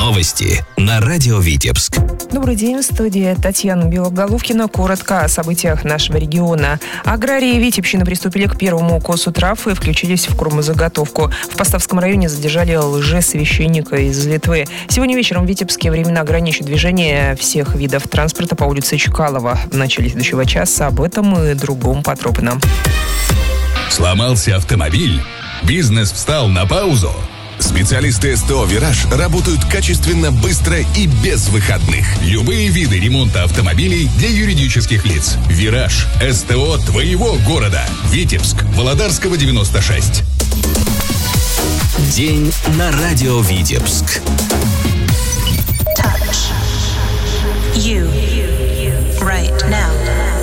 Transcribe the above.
Новости на радио Витебск. Добрый день, в студии Татьяна Белоголовкина. Коротко о событиях нашего региона. Аграрии Витебщины приступили к первому косу трав и включились в кормозаготовку. В Поставском районе задержали лжесвященника из Литвы. Сегодня вечером в Витебске временно ограничат движение всех видов транспорта по улице Чкалова. В начале следующего часа об этом и другом подробно. Сломался автомобиль? Бизнес встал на паузу? Специалисты СТО «Вираж» работают качественно, быстро и без выходных. Любые виды ремонта автомобилей для юридических лиц. «Вираж» – СТО твоего города. Витебск, Володарского, 96. День на радио Витебск. Touch. You. Right now.